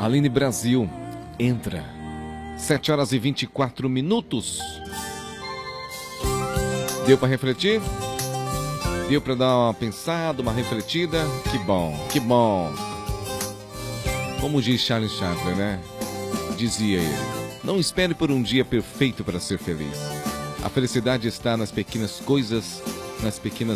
Aline Brasil, entra. 7h24. Deu para refletir? Deu para dar uma pensada, uma refletida? Que bom, que bom. Como diz Charles Chaplin, né? Dizia ele: não espere por um dia perfeito para ser feliz. A felicidade está nas pequenas coisas, nas pequenas